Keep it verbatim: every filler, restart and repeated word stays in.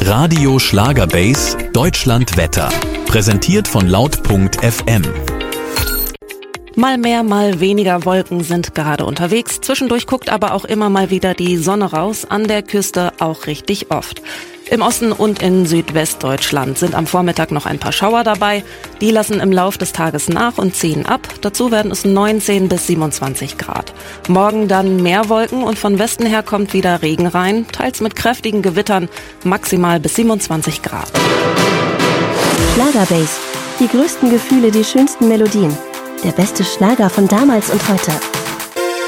Radio Schlagerbase Deutschland Wetter. Präsentiert von laut punkt f m. Mal mehr, mal weniger Wolken sind gerade unterwegs. Zwischendurch guckt aber auch immer mal wieder die Sonne raus, an der Küste auch richtig oft. Im Osten und in Südwestdeutschland sind am Vormittag noch ein paar Schauer dabei. Die lassen im Lauf des Tages nach und ziehen ab. Dazu werden es neunzehn bis siebenundzwanzig Grad. Morgen dann mehr Wolken und von Westen her kommt wieder Regen rein, teils mit kräftigen Gewittern, maximal bis siebenundzwanzig Grad. Schlagerbase. Die größten Gefühle, die schönsten Melodien. Der beste Schlager von damals und heute.